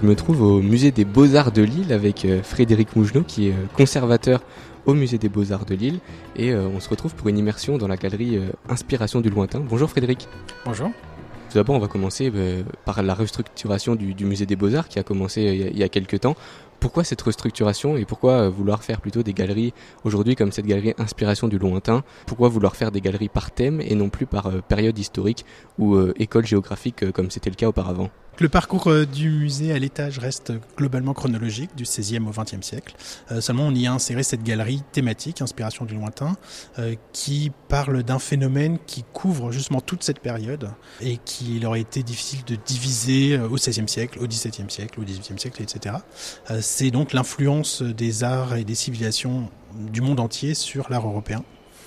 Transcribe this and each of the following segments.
Je me trouve au musée des Beaux-Arts de Lille avec Frédéric Mougenot qui est conservateur au musée des Beaux-Arts de Lille et on se retrouve pour une immersion dans la galerie Inspiration du lointain. Bonjour Frédéric. Bonjour. Tout d'abord on va commencer par la restructuration du musée des Beaux-Arts qui a commencé il y a quelques temps. Pourquoi cette restructuration et pourquoi vouloir faire plutôt des galeries aujourd'hui comme cette galerie Inspiration du lointain? Pourquoi vouloir faire des galeries par thème et non plus par période historique ou école géographique comme c'était le cas auparavant? Le parcours du musée à l'étage reste globalement chronologique du XVIe au XXe siècle. Seulement, on y a inséré cette galerie thématique, Inspiration du lointain, qui parle d'un phénomène qui couvre justement toute cette période et qu'il aurait été difficile de diviser au XVIe siècle, au XVIIe siècle, au XVIIIe siècle, etc. C'est donc l'influence des arts et des civilisations du monde entier sur l'art européen.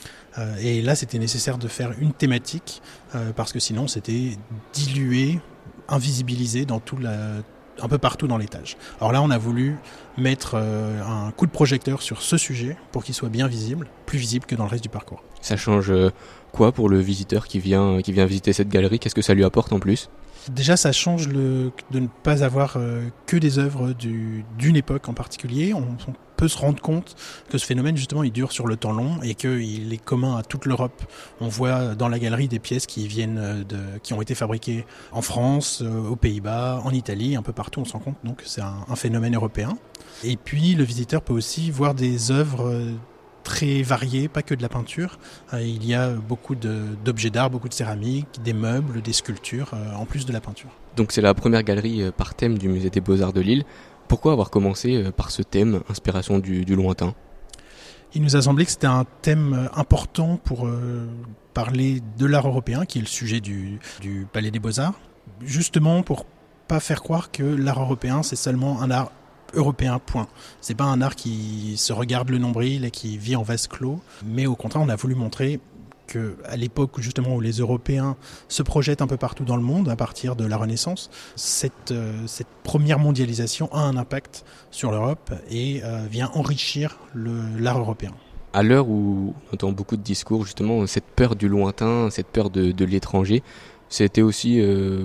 Et là, c'était nécessaire de faire une thématique parce que sinon, c'était dilué, invisibilisé dans un peu partout dans l'étage. Alors là, on a voulu mettre un coup de projecteur sur ce sujet pour qu'il soit bien visible, plus visible que dans le reste du parcours. Ça change quoi pour le visiteur qui vient visiter cette galerie? Qu'est-ce que ça lui apporte en plus? Déjà, ça change de ne pas avoir que des œuvres d'une époque en particulier. On peut se rendre compte que ce phénomène, justement, il dure sur le temps long et qu'il est commun à toute l'Europe. On voit dans la galerie des pièces qui ont été fabriquées en France, aux Pays-Bas, en Italie, un peu partout, on se rend compte. Donc, c'est un phénomène européen. Et puis, le visiteur peut aussi voir des œuvres très variés, pas que de la peinture. Il y a beaucoup d'objets d'art, beaucoup de céramique, des meubles, des sculptures, en plus de la peinture. Donc c'est la première galerie par thème du musée des Beaux-Arts de Lille. Pourquoi avoir commencé par ce thème, Inspiration du lointain? Il nous a semblé que c'était un thème important pour parler de l'art européen, qui est le sujet du Palais des Beaux-Arts, justement pour pas faire croire que l'art européen, c'est seulement un art européen, point. C'est pas un art qui se regarde le nombril et qui vit en vase clos, mais au contraire, on a voulu montrer qu'à l'époque justement où les Européens se projettent un peu partout dans le monde, à partir de la Renaissance, cette première mondialisation a un impact sur l'Europe et vient enrichir l'art européen. À l'heure où on entend beaucoup de discours, justement, cette peur du lointain, cette peur de l'étranger, c'est aussi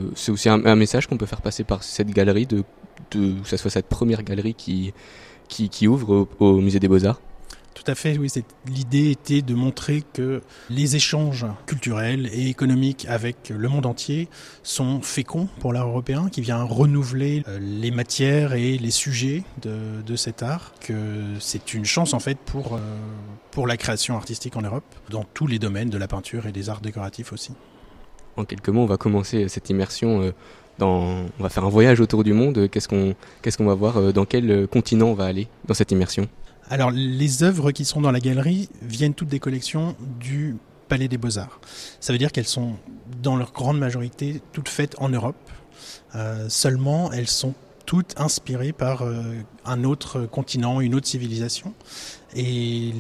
un message qu'on peut faire passer par cette galerie, que ça soit cette première galerie qui ouvre au musée des Beaux-Arts. Tout à fait, oui. L'idée était de montrer que les échanges culturels et économiques avec le monde entier sont féconds pour l'art européen, qui vient renouveler les matières et les sujets de cet art, que c'est une chance en fait pour la création artistique en Europe, dans tous les domaines de la peinture et des arts décoratifs aussi. En quelques mots, on va commencer cette immersion on va faire un voyage autour du monde. Qu'est-ce qu'on va voir? Dans quel continent on va aller dans cette immersion? Alors, les œuvres qui sont dans la galerie viennent toutes des collections du Palais des Beaux-Arts. Ça veut dire qu'elles sont, dans leur grande majorité, toutes faites en Europe. Seulement, elles sont toutes inspirées par un autre continent, une autre civilisation. Et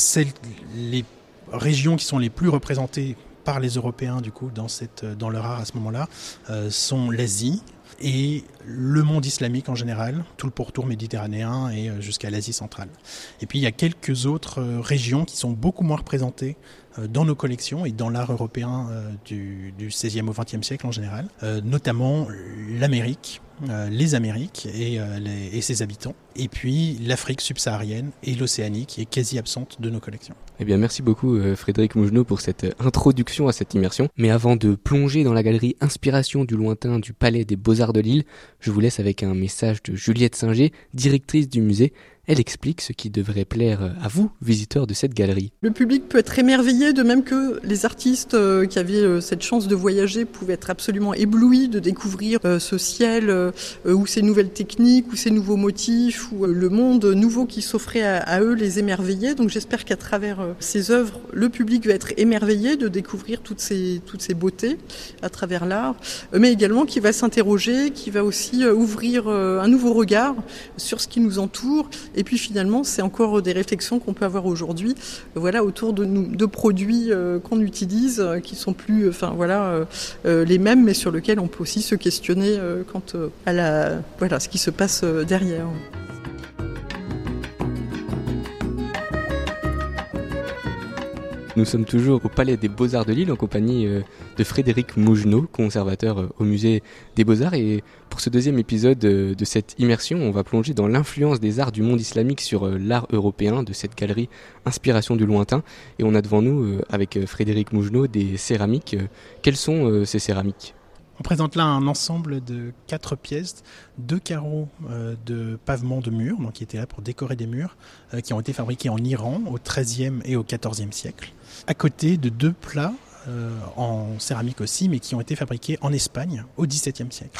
les régions qui sont les plus représentées par les Européens, du coup, dans leur art à ce moment-là, sont l'Asie et le monde islamique en général, tout le pourtour méditerranéen et jusqu'à l'Asie centrale. Et puis il y a quelques autres régions qui sont beaucoup moins représentées dans nos collections et dans l'art européen du XVIe au XXe siècle en général, notamment l'Amérique, les Amériques et ses habitants, et puis l'Afrique subsaharienne et l'Océanie qui est quasi absente de nos collections. Eh bien, merci beaucoup Frédéric Mougenot pour cette introduction à cette immersion. Mais avant de plonger dans la galerie Inspiration du lointain du Palais des Beaux-Arts de Lille, je vous laisse avec un message de Juliette Singer, directrice du musée. Elle explique ce qui devrait plaire à vous, visiteurs de cette galerie. Le public peut être émerveillé, de même que les artistes qui avaient cette chance de voyager pouvaient être absolument éblouis de découvrir ce ciel ou ces nouvelles techniques ou ces nouveaux motifs ou le monde nouveau qui s'offrait à eux les émerveillait. Donc j'espère qu'à travers ces œuvres, le public va être émerveillé de découvrir toutes ces beautés à travers l'art, mais également qui va s'interroger, qui va aussi ouvrir un nouveau regard sur ce qui nous entoure. Et puis finalement, c'est encore des réflexions qu'on peut avoir aujourd'hui, autour de produits qu'on utilise, qui sont plus, les mêmes, mais sur lesquels on peut aussi se questionner quant à ce qui se passe derrière. Nous sommes toujours au Palais des Beaux-Arts de Lille en compagnie de Frédéric Mougenot, conservateur au Musée des Beaux-Arts. Et pour ce deuxième épisode de cette immersion, on va plonger dans l'influence des arts du monde islamique sur l'art européen de cette galerie Inspiration du lointain. Et on a devant nous, avec Frédéric Mougenot, des céramiques. Quelles sont ces céramiques ? On présente là un ensemble de 4 pièces, 2 carreaux de pavement de murs, donc qui étaient là pour décorer des murs, qui ont été fabriqués en Iran au XIIIe et au XIVe siècle, à côté de 2 plats en céramique aussi, mais qui ont été fabriqués en Espagne au XVIIe siècle.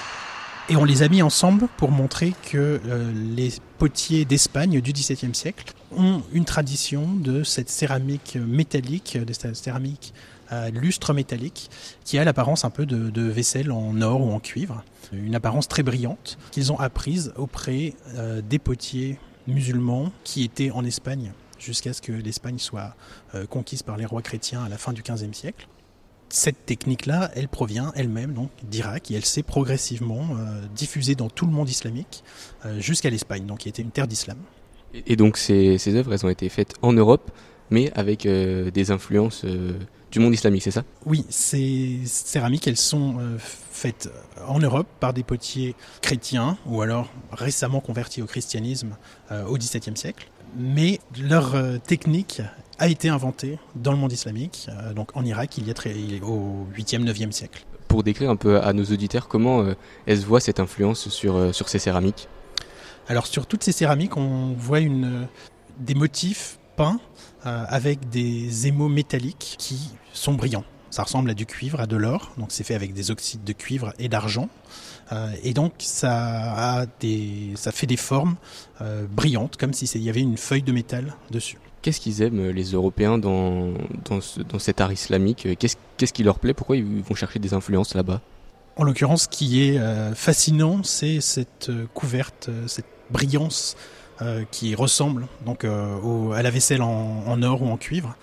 Et on les a mis ensemble pour montrer que les potiers d'Espagne du XVIIe siècle ont une tradition de cette céramique métallique, de cette céramique à lustre métallique, qui a l'apparence un peu de vaisselle en or ou en cuivre, une apparence très brillante, qu'ils ont apprise auprès des potiers musulmans qui étaient en Espagne jusqu'à ce que l'Espagne soit conquise par les rois chrétiens à la fin du XVe siècle. Cette technique-là, elle provient elle-même donc d'Irak et elle s'est progressivement diffusée dans tout le monde islamique jusqu'à l'Espagne, donc qui était une terre d'islam. Et donc ces œuvres, elles ont été faites en Europe, mais avec des influences du monde islamique, c'est ça ? Oui, ces céramiques, elles sont faites en Europe par des potiers chrétiens ou alors récemment convertis au christianisme au XVIIe siècle. Mais leur technique a été inventée dans le monde islamique, donc en Irak, il y a au 8e, 9e siècle. Pour décrire un peu à nos auditeurs, comment est-ce voit cette influence sur ces céramiques ? Alors sur toutes ces céramiques, on voit des motifs peints avec des émaux métalliques qui sont brillants. Ça ressemble à du cuivre, à de l'or, donc c'est fait avec des oxydes de cuivre et d'argent. Et donc ça fait des formes brillantes, comme s'il y avait une feuille de métal dessus. Qu'est-ce qu'ils aiment les Européens dans cet art islamique ? Qu'est-ce qui leur plaît ? Pourquoi ils vont chercher des influences là-bas ? En l'occurrence, ce qui est fascinant, c'est cette couverte, cette brillance qui ressemble donc à la vaisselle en or ou en cuivre,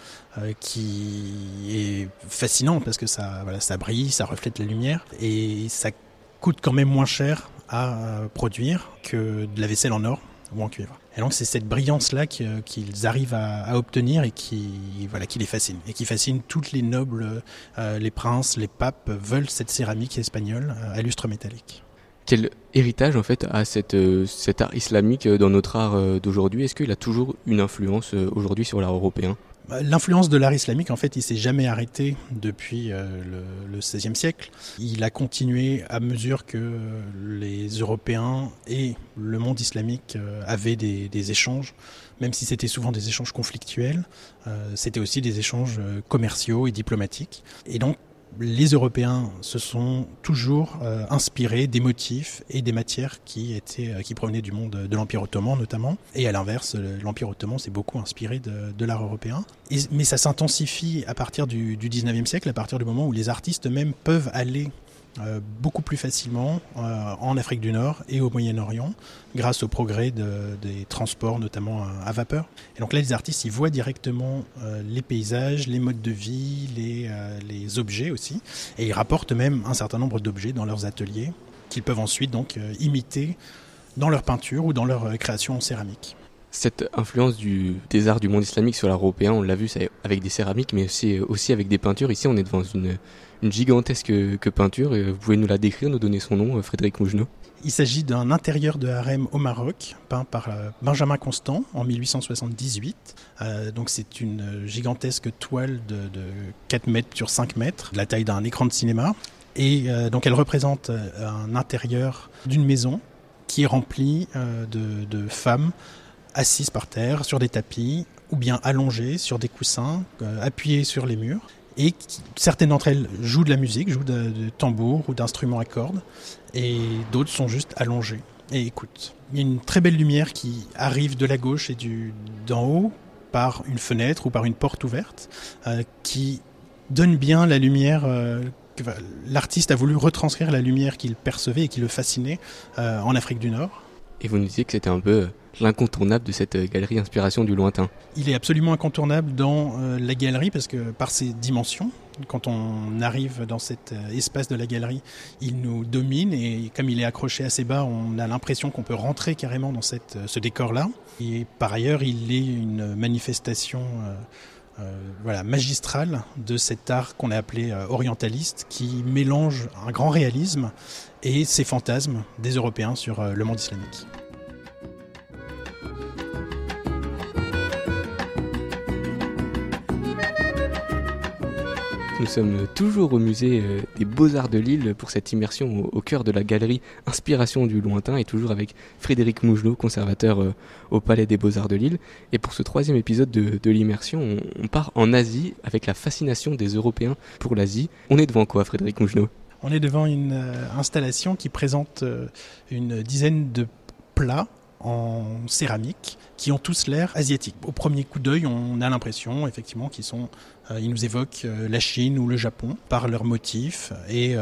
qui est fascinante parce que ça brille, ça reflète la lumière et ça coûte quand même moins cher à produire que de la vaisselle en or ou en cuivre. Et donc c'est cette brillance-là qu'ils arrivent à obtenir et qui les fascine. Et qui fascine toutes les nobles, les princes, les papes veulent cette céramique espagnole à lustre métallique. Quel héritage en fait a cet art islamique dans notre art d'aujourd'hui ? Est-ce qu'il a toujours une influence aujourd'hui sur l'art européen ? L'influence de l'art islamique, en fait, il s'est jamais arrêté depuis le XVIe siècle. Il a continué à mesure que les Européens et le monde islamique avaient des échanges, même si c'était souvent des échanges conflictuels, c'était aussi des échanges commerciaux et diplomatiques. Et donc, les Européens se sont toujours inspirés des motifs et des matières qui provenaient du monde de l'Empire ottoman notamment. Et à l'inverse, l'Empire ottoman s'est beaucoup inspiré de l'art européen. Mais ça s'intensifie à partir du 19e siècle, à partir du moment où les artistes eux-mêmes peuvent aller beaucoup plus facilement en Afrique du Nord et au Moyen-Orient grâce au progrès des transports notamment à vapeur. Et donc là les artistes ils voient directement les paysages, les modes de vie, les objets aussi et ils rapportent même un certain nombre d'objets dans leurs ateliers qu'ils peuvent ensuite donc imiter dans leur peinture ou dans leur création en céramique. Cette influence des arts du monde islamique sur l'art européen, on l'a vu avec des céramiques, mais aussi avec des peintures. Ici, on est devant une gigantesque peinture. Vous pouvez nous la décrire, nous donner son nom, Frédéric Mougenot ? Il s'agit d'un intérieur de harem au Maroc, peint par Benjamin Constant en 1878. Donc c'est une gigantesque toile de 4 mètres sur 5 mètres, de la taille d'un écran de cinéma. Et donc elle représente un intérieur d'une maison qui est rempli de femmes assises par terre sur des tapis ou bien allongées sur des coussins, appuyées sur les murs. Et certaines d'entre elles jouent de la musique, jouent de tambour ou d'instruments à cordes, et d'autres sont juste allongées et écoutent. Il y a une très belle lumière qui arrive de la gauche et d'en haut par une fenêtre ou par une porte ouverte, qui donne bien la lumière. L'artiste a voulu retranscrire la lumière qu'il percevait et qui le fascinait en Afrique du Nord. Et vous nous disiez que c'était un peu l'incontournable de cette galerie Inspiration du lointain. Il est absolument incontournable dans la galerie parce que par ses dimensions, quand on arrive dans cet espace de la galerie, il nous domine et comme il est accroché assez bas, on a l'impression qu'on peut rentrer carrément dans ce décor-là. Et par ailleurs, il est une manifestation magistrale de cet art qu'on a appelé orientaliste, qui mélange un grand réalisme et ces fantasmes des Européens sur le monde islamique. Nous sommes toujours au musée des Beaux-Arts de Lille pour cette immersion au cœur de la galerie Inspiration du lointain et toujours avec Frédéric Mougenot, conservateur au Palais des Beaux-Arts de Lille. Et pour ce 3e épisode de l'immersion, on part en Asie avec la fascination des Européens pour l'Asie. On est devant quoi, Frédéric Mougenot ? On est devant une installation qui présente une dizaine de plats en céramique qui ont tous l'air asiatiques. Au premier coup d'œil, on a l'impression effectivement ils nous évoquent la Chine ou le Japon par leurs motifs et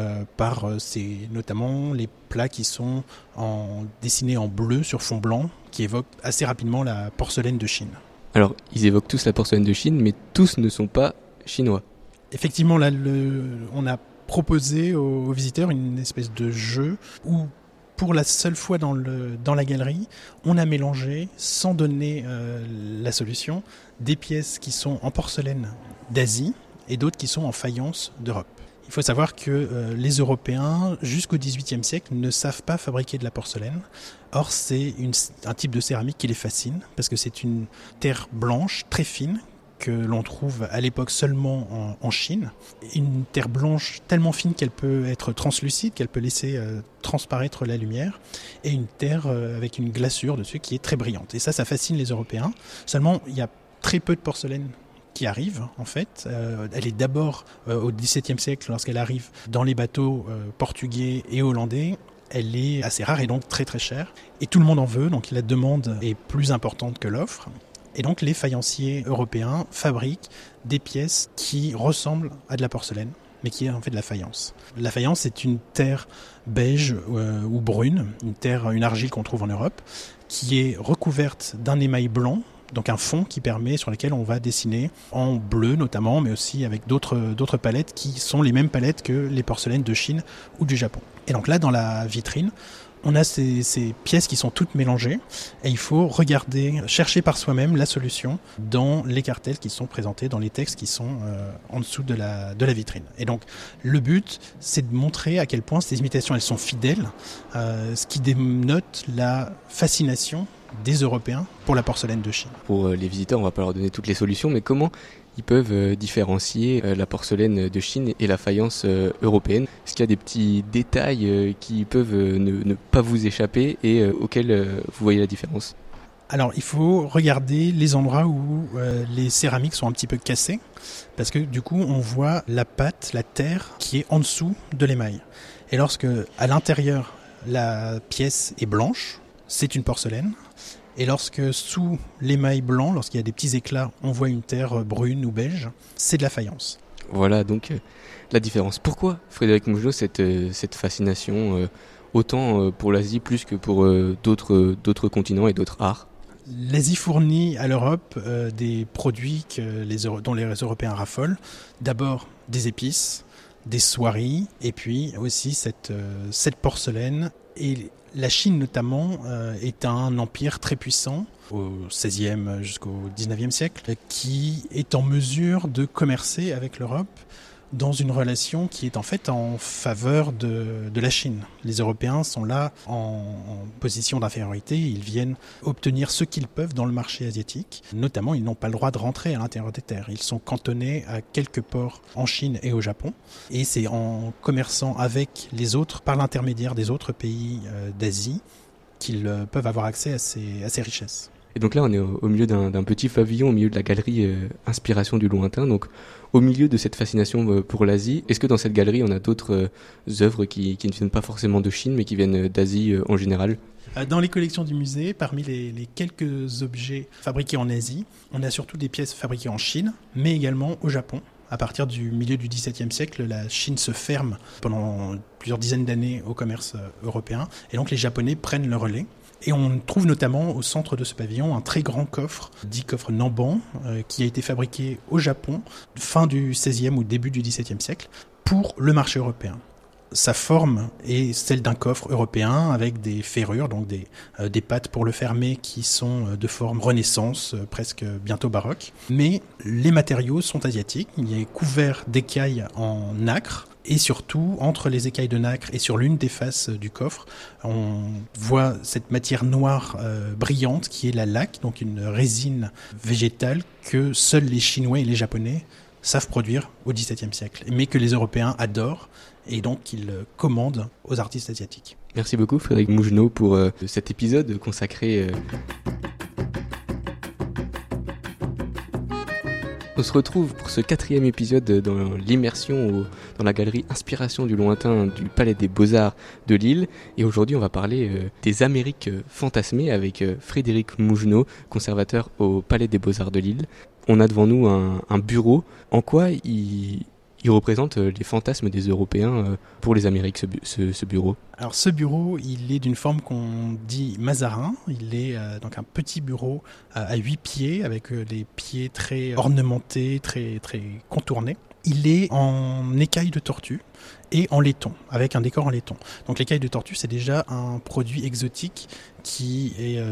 notamment les plats qui sont dessinés en bleu sur fond blanc, qui évoquent assez rapidement la porcelaine de Chine. Alors, ils évoquent tous la porcelaine de Chine, mais tous ne sont pas chinois. Effectivement, là, on a proposé aux visiteurs une espèce de jeu où, pour la seule fois dans la galerie, on a mélangé, sans donner la solution, des pièces qui sont en porcelaine d'Asie et d'autres qui sont en faïence d'Europe. Il faut savoir que les Européens, jusqu'au XVIIIe siècle, ne savent pas fabriquer de la porcelaine. Or, c'est un type de céramique qui les fascine, parce que c'est une terre blanche, très fine, que l'on trouve à l'époque seulement en Chine. Une terre blanche tellement fine qu'elle peut être translucide, qu'elle peut laisser transparaître la lumière, et une terre avec une glaçure dessus qui est très brillante. Et ça fascine les Européens. Seulement, il y a très peu de porcelaine qui arrive, en fait. Elle est d'abord au XVIIe siècle, lorsqu'elle arrive dans les bateaux portugais et hollandais. Elle est assez rare et donc très très chère. Et tout le monde en veut, donc la demande est plus importante que l'offre. Et donc les faïenciers européens fabriquent des pièces qui ressemblent à de la porcelaine, mais qui est en fait de la faïence. La faïence, c'est une terre beige ou brune, une argile qu'on trouve en Europe, qui est recouverte d'un émail blanc, donc un fond sur lequel on va dessiner en bleu notamment, mais aussi avec d'autres palettes qui sont les mêmes palettes que les porcelaines de Chine ou du Japon. Et donc là, dans la vitrine, on a ces pièces qui sont toutes mélangées et il faut chercher par soi-même la solution dans les cartels qui sont présentés, dans les textes qui sont en dessous de la vitrine. Et donc le but, c'est de montrer à quel point ces imitations elles sont fidèles, ce qui dénote la fascination des Européens pour la porcelaine de Chine. Pour les visiteurs, on ne va pas leur donner toutes les solutions, mais comment ils peuvent différencier la porcelaine de Chine et la faïence européenne? Est-ce qu'il y a des petits détails qui peuvent ne pas vous échapper et auxquels vous voyez la différence? Alors, il faut regarder les endroits où les céramiques sont un petit peu cassées, parce que du coup, on voit la pâte, la terre, qui est en dessous de l'émail. Et lorsque, à l'intérieur, la pièce est blanche, c'est une porcelaine. Et lorsque sous l'émail blanc, lorsqu'il y a des petits éclats, on voit une terre brune ou beige, c'est de la faïence. Voilà donc la différence. Pourquoi, Frédéric Mougenot, cette fascination autant pour l'Asie plus que pour d'autres continents et d'autres arts? L'Asie fournit à l'Europe des produits dont les Européens raffolent. D'abord des épices, des soieries, et puis aussi cette porcelaine. Et la Chine notamment est un empire très puissant au XVIe jusqu'au XIXe siècle qui est en mesure de commercer avec l'Europe dans une relation qui est en fait en faveur de la Chine. Les Européens sont là en position d'infériorité, ils viennent obtenir ce qu'ils peuvent dans le marché asiatique. Notamment, ils n'ont pas le droit de rentrer à l'intérieur des terres. Ils sont cantonnés à quelques ports en Chine et au Japon. Et c'est en commerçant avec les autres, par l'intermédiaire des autres pays d'Asie, qu'ils peuvent avoir accès à ces richesses. Et donc là, on est au milieu d'un petit pavillon, au milieu de la galerie Inspiration du lointain, donc au milieu de cette fascination pour l'Asie. Est-ce que dans cette galerie, on a d'autres œuvres qui ne viennent pas forcément de Chine, mais qui viennent d'Asie en général ? Dans les collections du musée, parmi les quelques objets fabriqués en Asie, on a surtout des pièces fabriquées en Chine, mais également au Japon. À partir du milieu du XVIIe siècle, la Chine se ferme pendant plusieurs dizaines d'années au commerce européen, et donc les Japonais prennent le relais. Et on trouve notamment au centre de ce pavillon un très grand coffre, dit coffre Namban, qui a été fabriqué au Japon, fin du XVIe ou début du XVIIe siècle, pour le marché européen. sa forme est celle d'un coffre européen avec des ferrures, donc des pattes pour le fermer qui sont de forme Renaissance, presque bientôt baroque. Mais les matériaux sont asiatiques, il est couvert d'écailles en nacre. Et surtout, entre les écailles de nacre et sur l'une des faces du coffre, on voit cette matière noire brillante qui est la laque, donc une résine végétale que seuls les Chinois et les Japonais savent produire au XVIIe siècle, mais que les Européens adorent et donc qu'ils commandent aux artistes asiatiques. Merci beaucoup Frédéric Mougenot pour cet épisode consacré... On se retrouve pour ce 4e épisode dans l'immersion dans la galerie Inspiration du lointain du Palais des Beaux-Arts de Lille. Et aujourd'hui, on va parler des Amériques fantasmées avec Frédéric Mougenot, conservateur au Palais des Beaux-Arts de Lille. On a devant nous un bureau. En quoi il représente les fantasmes des Européens pour les Amériques, ce bureau? Alors ce bureau, il est d'une forme qu'on dit mazarin. Il est donc un petit bureau à 8 pieds, avec des pieds très ornementés, très, très contournés. Il est en écailles de tortue et en laiton, avec un décor en laiton. Donc l'écaille de tortue, c'est déjà un produit exotique qui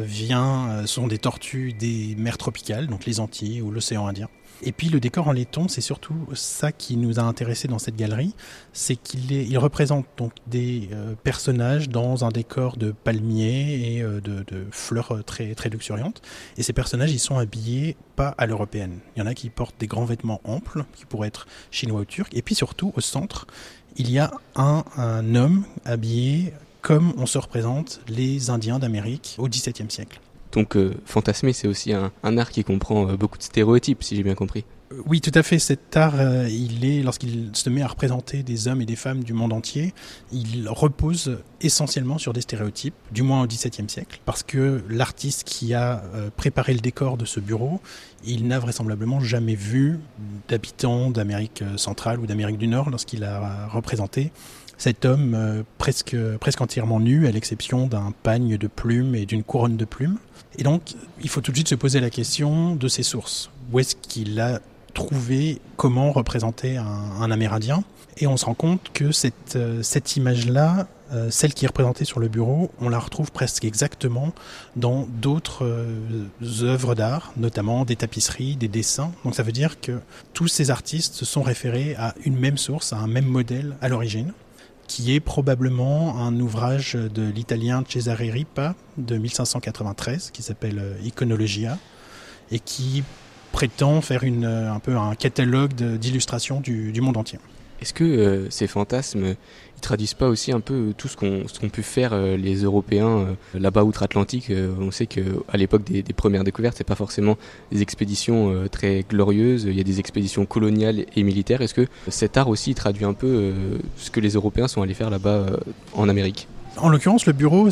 sont des tortues des mers tropicales, donc les Antilles ou l'océan Indien. Et puis le décor en laiton, c'est surtout ça qui nous a intéressés dans cette galerie, c'est qu'il représente donc des personnages dans un décor de palmiers et de fleurs très, très luxuriantes. Et ces personnages, ils sont habillés pas à l'européenne. Il y en a qui portent des grands vêtements amples, qui pourraient être chinois ou turcs. Et puis surtout, au centre, il y a un homme habillé comme on se représente les Indiens d'Amérique au XVIIe siècle. Donc fantasmer, c'est aussi un art qui comprend beaucoup de stéréotypes, si j'ai bien compris. Oui, tout à fait. Cet art, lorsqu'il se met à représenter des hommes et des femmes du monde entier, il repose essentiellement sur des stéréotypes, du moins au XVIIe siècle, parce que l'artiste qui a préparé le décor de ce bureau, il n'a vraisemblablement jamais vu d'habitants d'Amérique centrale ou d'Amérique du Nord lorsqu'il a représenté cet homme presque entièrement nu, à l'exception d'un pagne de plumes et d'une couronne de plumes. Et donc, il faut tout de suite se poser la question de ses sources. Où est-ce qu'il a trouvé comment représenter un Amérindien? Et on se rend compte que cette image-là, celle qui est représentée sur le bureau, on la retrouve presque exactement dans d'autres œuvres d'art, notamment des tapisseries, des dessins. Donc ça veut dire que tous ces artistes se sont référés à une même source, à un même modèle à l'origine, qui est probablement un ouvrage de l'italien Cesare Ripa de 1593, qui s'appelle Iconologia, et qui prétend faire un peu un catalogue d'illustrations du monde entier. Est-ce que ces fantasmes, ils traduisent pas aussi un peu tout ce qu'ont pu faire les Européens là-bas outre-Atlantique? On sait qu'à l'époque des premières découvertes, c'est pas forcément des expéditions très glorieuses. Il y a des expéditions coloniales et militaires. Est-ce que cet art aussi traduit un peu ce que les Européens sont allés faire là-bas en Amérique? En l'occurrence, le bureau,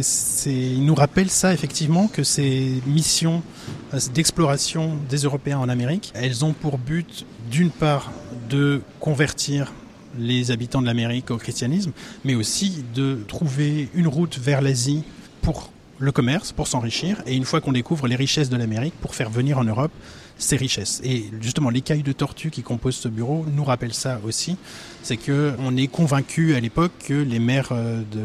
il nous rappelle ça effectivement, que ces missions d'exploration des Européens en Amérique, elles ont pour but, d'une part, de convertir les habitants de l'Amérique au christianisme, mais aussi de trouver une route vers l'Asie pour le commerce, pour s'enrichir, et une fois qu'on découvre les richesses de l'Amérique, pour faire venir en Europe ces richesses. Et justement, l'écaille de tortue qui compose ce bureau nous rappelle ça aussi. C'est qu'on est convaincu à l'époque que les mers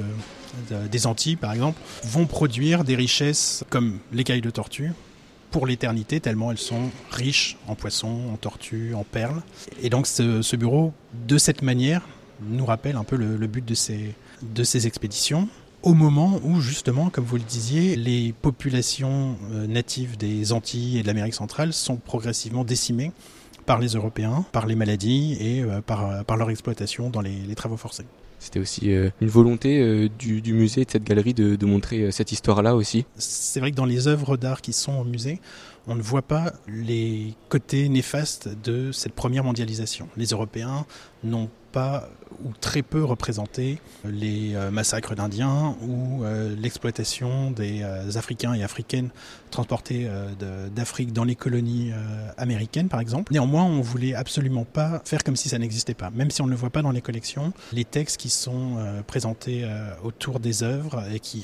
des Antilles, par exemple, vont produire des richesses comme l'écaille de tortue pour l'éternité, tellement elles sont riches en poissons, en tortues, en perles. Et donc ce bureau, de cette manière, nous rappelle un peu le but de ces expéditions. Au moment où, justement, comme vous le disiez, les populations natives des Antilles et de l'Amérique centrale sont progressivement décimées par les Européens, par les maladies et par leur exploitation dans les travaux forcés. C'était aussi une volonté du musée, de cette galerie, de montrer cette histoire-là aussi. C'est vrai que dans les œuvres d'art qui sont au musée, on ne voit pas les côtés néfastes de cette première mondialisation. Les Européens n'ont pas ou très peu représenté les massacres d'Indiens ou l'exploitation des Africains et Africaines transportés d'Afrique dans les colonies américaines, par exemple. Néanmoins, on ne voulait absolument pas faire comme si ça n'existait pas. Même si on ne le voit pas dans les collections, les textes qui sont présentés autour des œuvres et qui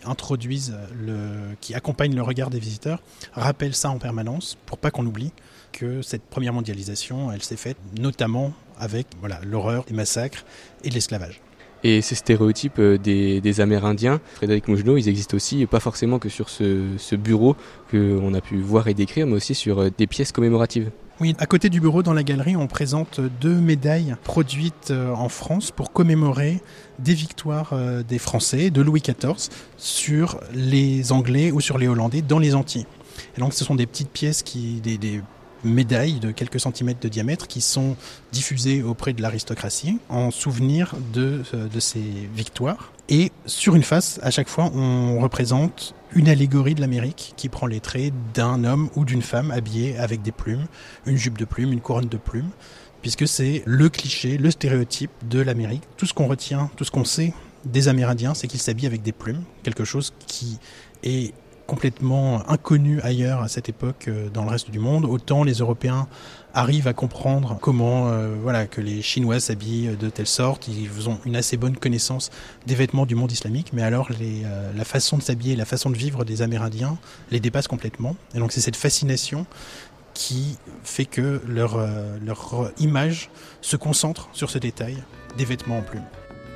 qui accompagnent le regard des visiteurs rappellent ça en permanence pour pas qu'on oublie que cette première mondialisation, elle s'est faite notamment avec l'horreur des massacres et de l'esclavage. Et ces stéréotypes des Amérindiens, Frédéric Mougenot, ils existent aussi, pas forcément que sur ce bureau qu'on a pu voir et décrire, mais aussi sur des pièces commémoratives. Oui, à côté du bureau, dans la galerie, on présente 2 médailles produites en France pour commémorer des victoires des Français, de Louis XIV, sur les Anglais ou sur les Hollandais dans les Antilles. Et donc ce sont des petites pièces, des médailles de quelques centimètres de diamètre qui sont diffusées auprès de l'aristocratie en souvenir de ces victoires. Et sur une face, à chaque fois, on représente une allégorie de l'Amérique qui prend les traits d'un homme ou d'une femme habillé avec des plumes, une jupe de plumes, une couronne de plumes, puisque c'est le cliché, le stéréotype de l'Amérique. Tout ce qu'on retient, tout ce qu'on sait des Amérindiens, c'est qu'ils s'habillent avec des plumes, quelque chose qui est complètement inconnu ailleurs à cette époque dans le reste du monde. Autant les Européens arrivent à comprendre comment que les Chinois s'habillent de telle sorte, ils ont une assez bonne connaissance des vêtements du monde islamique, mais alors la façon de s'habiller, la façon de vivre des Amérindiens les dépasse complètement. Et donc c'est cette fascination qui fait que leur image se concentre sur ce détail des vêtements en plumes.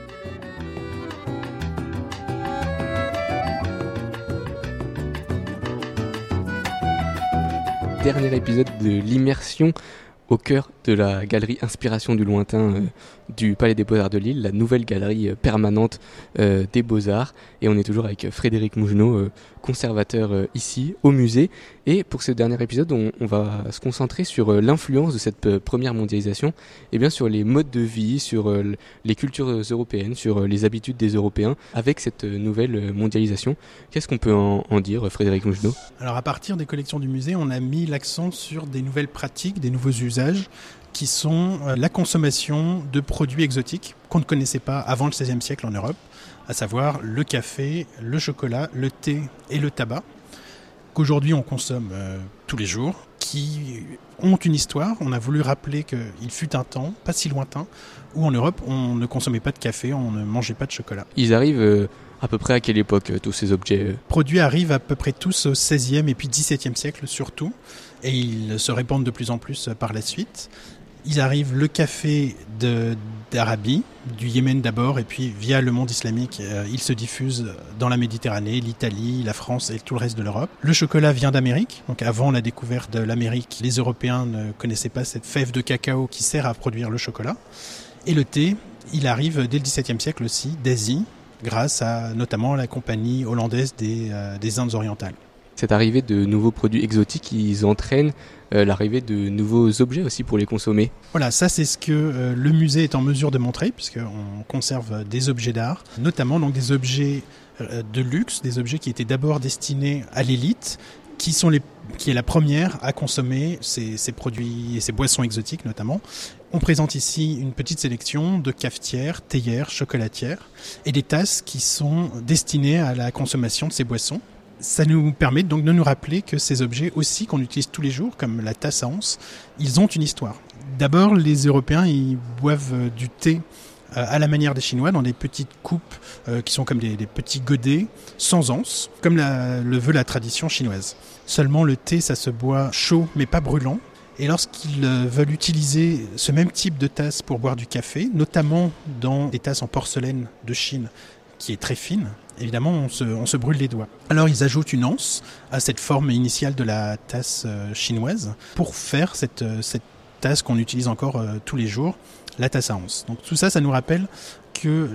Dernier épisode de l'immersion au cœur de la galerie Inspiration du lointain du Palais des Beaux-Arts de Lille, la nouvelle galerie permanente des Beaux-Arts. Et on est toujours avec Frédéric Mougenot, conservateur ici au musée. Et pour ce dernier épisode, on va se concentrer sur l'influence de cette première mondialisation, et bien sur les modes de vie, sur les cultures européennes, sur les habitudes des Européens avec cette nouvelle mondialisation. Qu'est-ce qu'on peut en dire, Frédéric Mougenot ? Alors à partir des collections du musée, on a mis l'accent sur des nouvelles pratiques, des nouveaux usages qui sont la consommation de produits exotiques qu'on ne connaissait pas avant le XVIe siècle en Europe, à savoir le café, le chocolat, le thé et le tabac, qu'aujourd'hui on consomme tous les jours, qui ont une histoire. On a voulu rappeler qu'il fut un temps, pas si lointain, où en Europe on ne consommait pas de café, on ne mangeait pas de chocolat. Ils arrivent à peu près à quelle époque, tous ces objets Les produits arrivent à peu près tous au XVIe et puis XVIIe siècle surtout, et ils se répandent de plus en plus par la suite. Ils arrivent, le café d'Arabie, du Yémen d'abord, et puis via le monde islamique, il se diffuse dans la Méditerranée, l'Italie, la France et tout le reste de l'Europe. Le chocolat vient d'Amérique, donc avant la découverte de l'Amérique, les Européens ne connaissaient pas cette fève de cacao qui sert à produire le chocolat. Et le thé, il arrive dès le XVIIe siècle aussi, d'Asie, grâce à notamment la compagnie hollandaise des Indes orientales. Cette arrivée de nouveaux produits exotiques, ils entraînent l'arrivée de nouveaux objets aussi pour les consommer. Voilà, ça c'est ce que le musée est en mesure de montrer, puisqu'on conserve des objets d'art, notamment donc des objets de luxe, des objets qui étaient d'abord destinés à l'élite, qui est la première à consommer ces produits et ces boissons exotiques notamment. On présente ici une petite sélection de cafetières, théières, chocolatières et des tasses qui sont destinées à la consommation de ces boissons. Ça nous permet donc de nous rappeler que ces objets aussi qu'on utilise tous les jours, comme la tasse à anse, ils ont une histoire. D'abord, les Européens, ils boivent du thé à la manière des Chinois, dans des petites coupes qui sont comme des petits godets sans anse, comme le veut la tradition chinoise. Seulement, le thé, ça se boit chaud, mais pas brûlant. Et lorsqu'ils veulent utiliser ce même type de tasse pour boire du café, notamment dans des tasses en porcelaine de Chine, qui est très fine, évidemment, on se brûle les doigts. Alors, ils ajoutent une anse à cette forme initiale de la tasse chinoise pour faire cette tasse qu'on utilise encore tous les jours, la tasse à anse. Donc, tout ça, ça nous rappelle que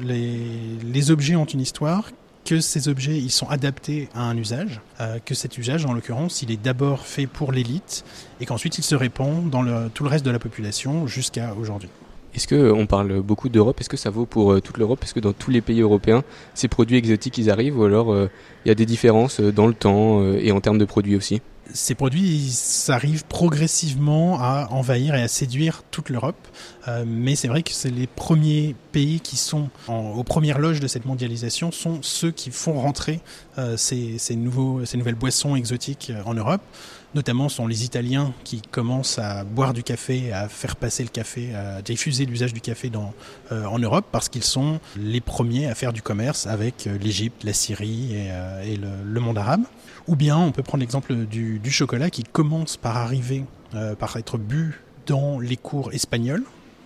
les objets ont une histoire, que ces objets, ils sont adaptés à un usage, que cet usage, en l'occurrence, il est d'abord fait pour l'élite et qu'ensuite, il se répand dans tout le reste de la population jusqu'à aujourd'hui. Est-ce qu'on parle beaucoup d'Europe ? Est-ce que ça vaut pour toute l'Europe ? Est-ce que dans tous les pays européens, ces produits exotiques, ils arrivent ? Ou alors il y a des différences dans le temps et en termes de produits aussi ? Ces produits, ils arrivent progressivement à envahir et à séduire toute l'Europe. Mais c'est vrai que c'est les premiers pays qui sont aux premières loges de cette mondialisation sont ceux qui font rentrer ces nouvelles boissons exotiques en Europe. Notamment sont les Italiens qui commencent à boire du café, à faire passer le café, à diffuser l'usage du café en Europe parce qu'ils sont les premiers à faire du commerce avec l'Égypte, la Syrie et le monde arabe. Ou bien on peut prendre l'exemple du chocolat qui commence par arriver, par être bu dans les cours espagnols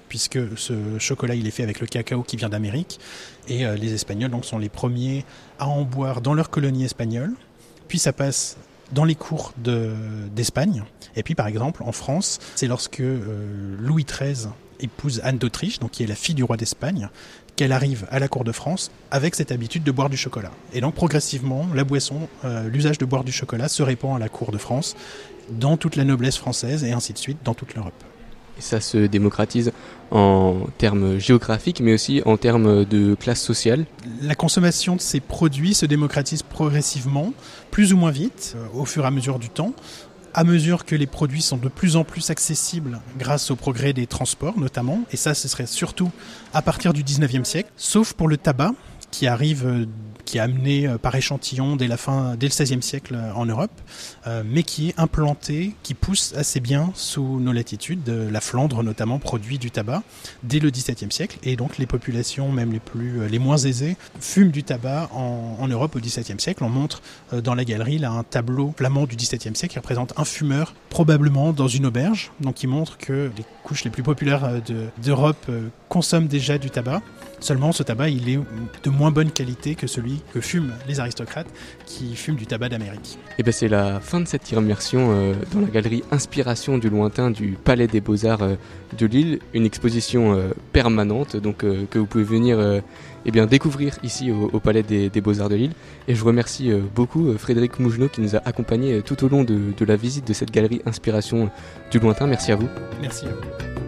puisque ce chocolat il est fait avec le cacao qui vient d'Amérique, et les Espagnols donc sont les premiers à en boire dans leur colonie espagnole, puis ça passe dans les cours d'Espagne, et puis par exemple en France, c'est lorsque Louis XIII épouse Anne d'Autriche, donc qui est la fille du roi d'Espagne, qu'elle arrive à la cour de France avec cette habitude de boire du chocolat. Et donc progressivement, la boisson, l'usage de boire du chocolat se répand à la cour de France, dans toute la noblesse française et ainsi de suite, dans toute l'Europe. Et ça se démocratise en termes géographiques, mais aussi en termes de classe sociale. La consommation de ces produits se démocratise progressivement, plus ou moins vite, au fur et à mesure du temps, à mesure que les produits sont de plus en plus accessibles grâce au progrès des transports notamment, et ça ce serait surtout à partir du 19e siècle, sauf pour le tabac qui est amené par échantillon dès le XVIe siècle en Europe, mais qui est implanté, qui pousse assez bien sous nos latitudes. La Flandre notamment produit du tabac dès le XVIIe siècle, et donc les populations même les moins aisées fument du tabac en Europe au XVIIe siècle. On montre dans la galerie là un tableau flamand du XVIIe siècle qui représente un fumeur probablement dans une auberge, donc qui montre que les couches les plus populaires d'Europe consomment déjà du tabac. Seulement, ce tabac, il est de moins bonne qualité que celui que fument les aristocrates qui fument du tabac d'Amérique. Et ben c'est la fin de cette immersion dans la galerie Inspiration du lointain du Palais des Beaux-Arts de Lille, une exposition permanente donc que vous pouvez venir découvrir ici au Palais des Beaux-Arts de Lille. Et je remercie beaucoup Frédéric Mougenot qui nous a accompagnés tout au long de la visite de cette galerie Inspiration du lointain. Merci à vous. Merci à vous.